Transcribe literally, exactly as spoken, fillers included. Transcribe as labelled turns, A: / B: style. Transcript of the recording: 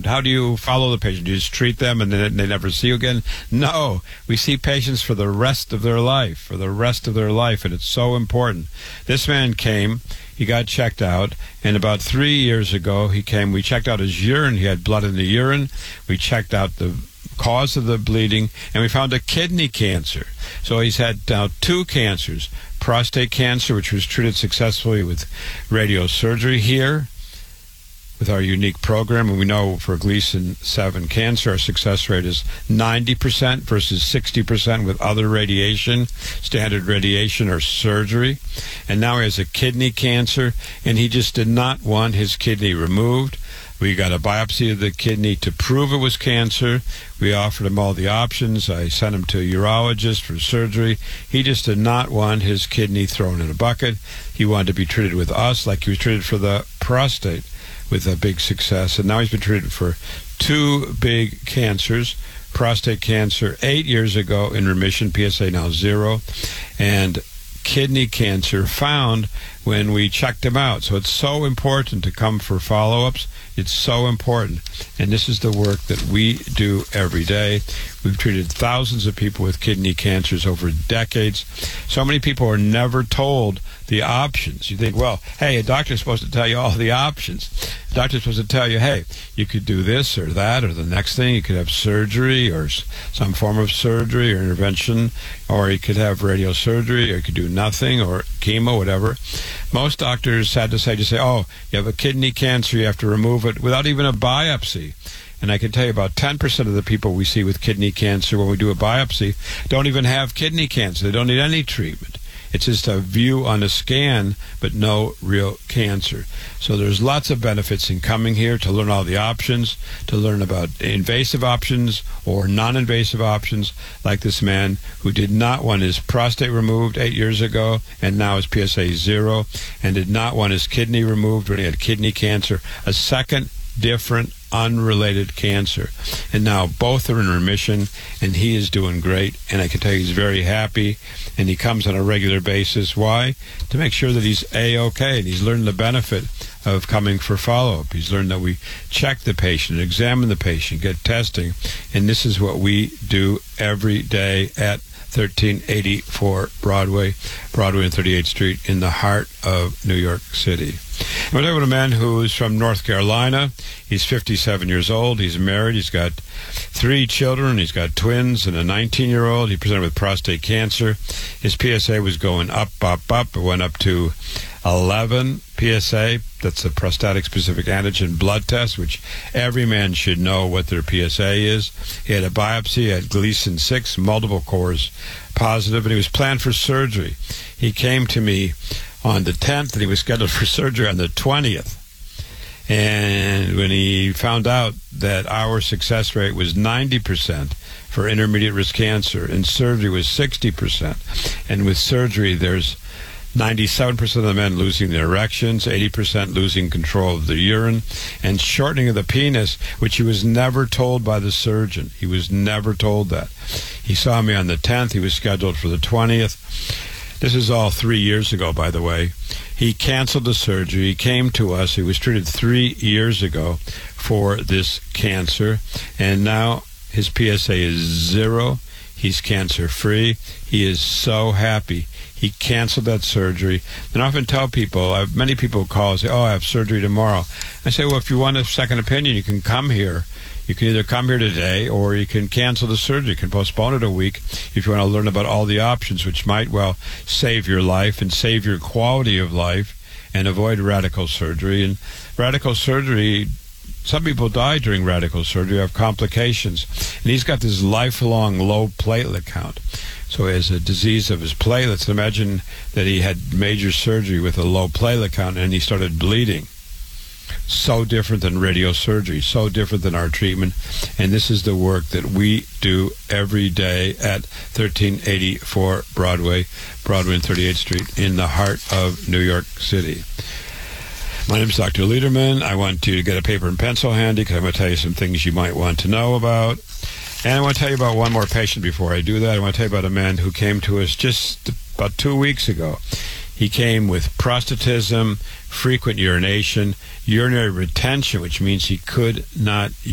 A: how do you follow the patient? Do you just treat them and then they never see you again? No, we see patients for the rest of their life, for the rest of their life, and it's so important. This man came, he got checked out, and about three years ago he came, we checked out his urine, he had blood in the urine, we checked out the cause of the bleeding, and we found a kidney cancer. So he's had now two cancers, prostate cancer, which was treated successfully with radiosurgery here with our unique program. And we know for Gleason seven cancer, our success rate is ninety percent versus sixty percent with other radiation, standard radiation or surgery. And now he has a kidney cancer, and he just did not want his kidney removed. We got a biopsy of the kidney to prove it was cancer. We offered him all the options. I sent him to a urologist for surgery. He just did not want his kidney thrown in a bucket. He wanted to be treated with us like he was treated for the prostate with a big success. And now he's been treated for two big cancers. Prostate cancer eight years ago in remission, P S A now zero, and kidney cancer found when we checked him out. So it's so important to come for follow-ups. It's so important. And this is the work that we do every day. We've treated thousands of people with kidney cancers over decades. So many people are never told the options. You think, well, hey, a doctor's supposed to tell you all the options. The doctor's supposed to tell you, hey, you could do this or that or the next thing. You could have surgery or some form of surgery or intervention, or you could have radiosurgery, or you could do nothing, or chemo, whatever. Most doctors had to say, just say, oh, you have a kidney cancer, you have to remove it without even a biopsy. And I can tell you about ten percent of the people we see with kidney cancer when we do a biopsy don't even have kidney cancer. They don't need any treatment. It's just a view on a scan, but no real cancer. So there's lots of benefits in coming here to learn all the options, to learn about invasive options or non-invasive options, like this man who did not want his prostate removed eight years ago and now is P S A zero, and did not want his kidney removed when he had kidney cancer, a second different unrelated cancer. And now both are in remission, and he is doing great, and I can tell you he's very happy, and he comes on a regular basis. Why? To make sure that he's A-okay, and he's learned the benefit of coming for follow-up. He's learned that we check the patient, examine the patient, get testing, and this is what we do every day at thirteen eighty-four Broadway, Broadway and thirty-eighth Street in the heart of New York City. I'm talking about a man who is from North Carolina. He's fifty-seven years old. He's married. He's got three children. He's got twins and a nineteen-year-old. He presented with prostate cancer. His P S A was going up, up, up. It went up to eleven P S A. That's a prostatic-specific antigen blood test, which every man should know what their P S A is. He had a biopsy at Gleason six, multiple cores positive, and he was planned for surgery. He came to me on the tenth, and he was scheduled for surgery on the twentieth. And when he found out that our success rate was ninety percent for intermediate risk cancer, and surgery was sixty percent, and with surgery there's ninety-seven percent of the men losing their erections, eighty percent losing control of the urine, and shortening of the penis, which he was never told by the surgeon. He was never told that. He saw me on the tenth. He was scheduled for the twentieth. This is all three years ago, by the way. He canceled the surgery. He came to us. He was treated three years ago for this cancer, and now his P S A is zero. He's cancer-free. He is so happy. He canceled that surgery. And I often tell people, I have many people call and say, oh, I have surgery tomorrow. I say, well, if you want a second opinion, you can come here. You can either come here today or you can cancel the surgery. You can postpone it a week if you want to learn about all the options, which might, well, save your life and save your quality of life and avoid radical surgery. And radical surgery, some people die during radical surgery, have complications. And he's got this lifelong low platelet count. So he has a disease of his platelets. Imagine that he had major surgery with a low platelet count and he started bleeding. So different than radiosurgery, so different than our treatment. And this is the work that we do every day at thirteen eighty-four Broadway, Broadway and thirty-eighth Street in the heart of New York City. My name is Doctor Lederman. I want you to get a paper and pencil handy because I'm going to tell you some things you might want to know about. And I want to tell you about one more patient before I do that. I want to tell you about a man who came to us just about two weeks ago. He came with prostatism, frequent urination, urinary retention, which means he could not